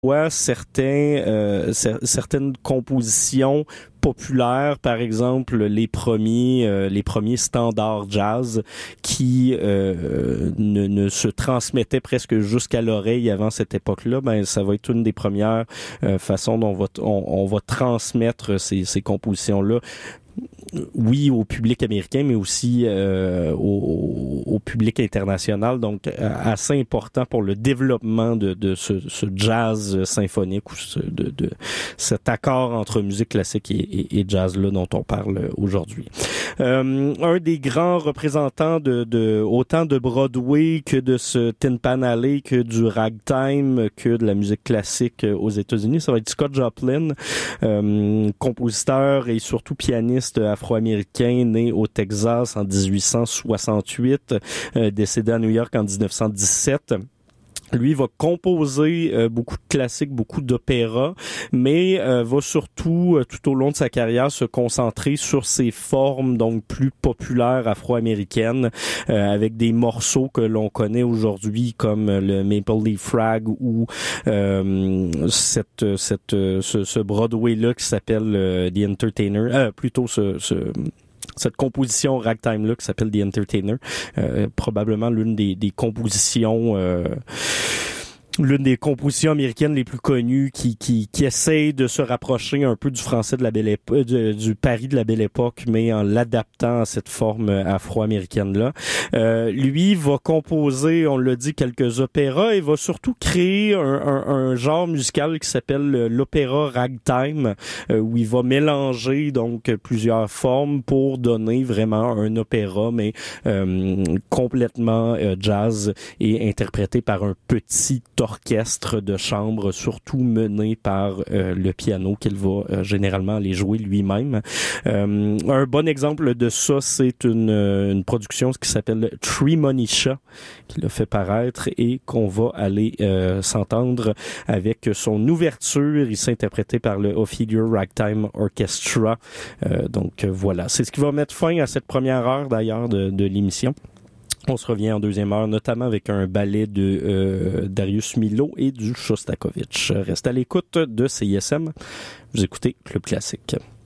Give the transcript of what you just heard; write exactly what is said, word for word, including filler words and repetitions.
voit certains, euh, cer- certaines compositions populaires, par exemple les premiers, euh, les premiers standards jazz qui euh, ne, ne se transmettaient presque jusqu'à l'oreille avant cette époque-là. Ben ça va être une des premières euh, façons dont on va, on, on va transmettre ces, ces compositions-là. Oui, au public américain, mais aussi euh, au, au public international. Donc, assez important pour le développement de, de ce, ce jazz symphonique ou ce, de, de cet accord entre musique classique et, et, et jazz-là dont on parle aujourd'hui. Euh, un des grands représentants de, de autant de Broadway que de ce Tin Pan Alley, que du ragtime, que de la musique classique aux États-Unis, ça va être Scott Joplin, euh, compositeur et surtout pianiste afro-américain, né au Texas en dix-huit cent soixante-huit, euh, décédé à New York en dix-neuf cent dix-sept. Lui va composer euh, beaucoup de classiques, beaucoup d'opéras, mais euh, va surtout, euh, tout au long de sa carrière, se concentrer sur ses formes donc plus populaires afro-américaines, euh, avec des morceaux que l'on connaît aujourd'hui comme le Maple Leaf Rag ou euh, cette, cette, ce, ce Broadway-là qui s'appelle euh, The Entertainer, euh, plutôt ce... ce cette composition ragtime-là qui s'appelle The Entertainer, euh, probablement l'une des, des compositions... Euh, l'une des compositions américaines les plus connues qui qui qui essaye de se rapprocher un peu du français de la belle époque, du, du Paris de la belle époque, mais en l'adaptant à cette forme afro-américaine là. Euh, lui va composer, on l'a dit, quelques opéras et va surtout créer un, un, un genre musical qui s'appelle l'opéra ragtime, euh, où il va mélanger donc plusieurs formes pour donner vraiment un opéra, mais euh, complètement euh, jazz et interprété par un petit orchestre de chambre, surtout mené par euh, le piano qu'il va euh, généralement aller jouer lui-même. Euh, un bon exemple de ça, c'est une, une production qui s'appelle Tremonisha, qu'il a fait paraître et qu'on va aller euh, s'entendre avec son ouverture. Il s'est interprété par le Ophelia Ragtime Orchestra. Euh, donc voilà, c'est ce qui va mettre fin à cette première heure d'ailleurs de, de l'émission. On se revient en deuxième heure, notamment avec un ballet de euh, Darius Milhaud et du Shostakovich. Restez à l'écoute de C I S M. Vous écoutez Club Classique.